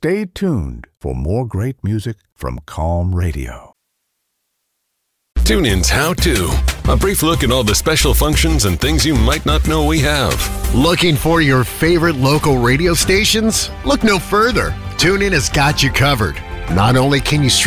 Stay tuned for more great music from Calm Radio. TuneIn's How To. A brief look at all the special functions and things you might not know we have. Looking for your favorite local radio stations? Look no further. TuneIn has got you covered. Not only can you